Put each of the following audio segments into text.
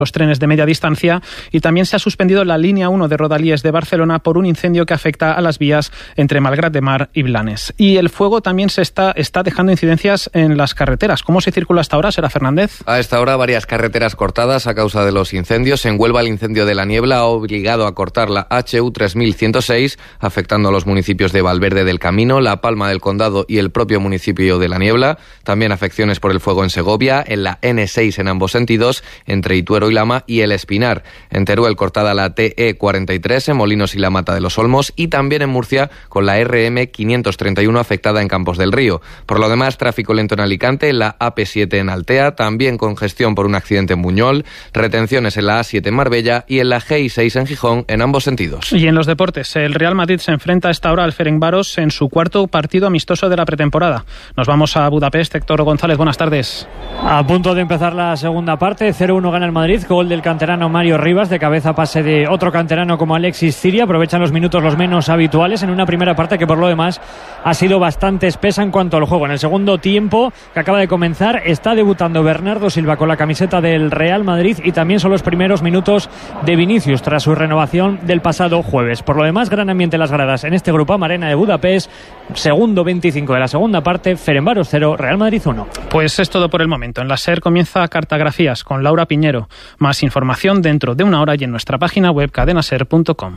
los trenes de media distancia, y también se ha suspendido la línea 1 de Rodalies de Barcelona por un incendio que afecta a las vías entre Malgrat de Mar y Blanes. Y el fuego también se está dejando incidencias en las carreteras. ¿Cómo se circula hasta ahora, Sera Fernández? A esta hora varias carreteras cortadas a causa de los incendios. En Huelva el incendio de la Niebla ha obligado a cortar la HU 3106, afectando a los municipios de Valverde del Camino, La Palma del Condado y el propio municipio de la Niebla. También afecciones por el fuego en Segovia, en la N6 en ambos sentidos, entre Ituero y Lama, y el Espinar. En Teruel cortada la TE 43 en Molinos y la Mata de los Olmos, y también en Murcia con la RM 531 afectada en Campos del Río. Por lo demás, tráfico lento en Alicante, en la AP7 en Altea, también congestión por un accidente en Buñol, retenciones en la A7 en Marbella y en la GI6 en Gijón en ambos sentidos. Y en los deportes, el Real Madrid se enfrenta a esta hora al Ferencváros en su cuarto partido amistoso de la pretemporada. Nos vamos a Budapest. Héctor González, buenas tardes. A punto de empezar la segunda parte, 0-1 gana el Madrid, gol del canterano Mario Rivas, de cabeza pase de otro canterano como Alexis Ciria. Aprovechan los minutos los menos habituales en una primera parte que por lo demás ha sido bastante espesa en cuanto al juego. En el segundo tiempo que acaba de comenzar está debutando Bernardo Silva con la camiseta del Real Madrid, y también son los primeros minutos de Vinicius tras su renovación del pasado jueves. Por lo demás, gran ambiente en las gradas en este Grupo Arena de Budapest. Segundo 25 de la segunda parte, Ferencváros 0, Real Madrid 1. Pues es todo por el momento. En la SER comienza Cartografías con Laura Piñero. Más información dentro de una hora y en nuestra página web cadenaser.com.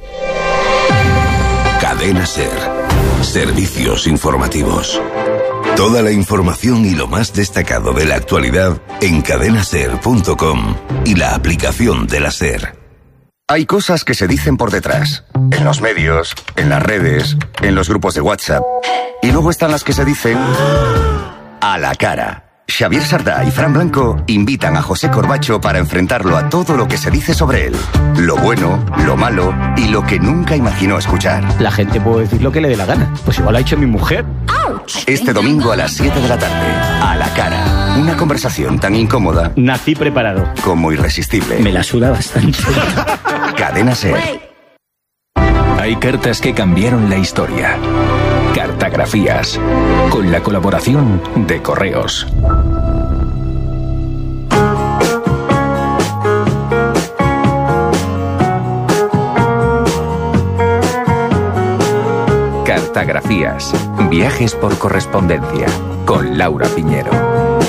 Cadena SER. Servicios informativos. Toda la información y lo más destacado de la actualidad en cadenaser.com y la aplicación de la SER. Hay cosas que se dicen por detrás, en los medios, en las redes, en los grupos de WhatsApp. Y luego están las que se dicen a la cara. Xavier Sardá y Fran Blanco invitan a José Corbacho para enfrentarlo a todo lo que se dice sobre él. Lo bueno, lo malo y lo que nunca imaginó escuchar. La gente puede decir lo que le dé la gana. Pues igual ha dicho mi mujer. Este domingo a las 7 de la tarde, a la cara. Una conversación tan incómoda. Nací preparado. Como irresistible. Me la suda bastante. Cadena SER. Hay cartas que cambiaron la historia. Cartografías. Con la colaboración de Correos. Cartografías. Viajes por correspondencia. Con Laura Piñero.